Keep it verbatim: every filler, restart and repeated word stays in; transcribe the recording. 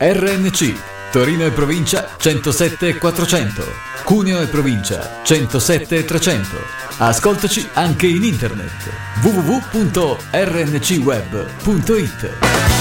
R N C, Torino e provincia centosette e quattrocento, Cuneo e provincia centosette e trecento. Ascoltaci anche in internet w w w punto r n c web punto i t.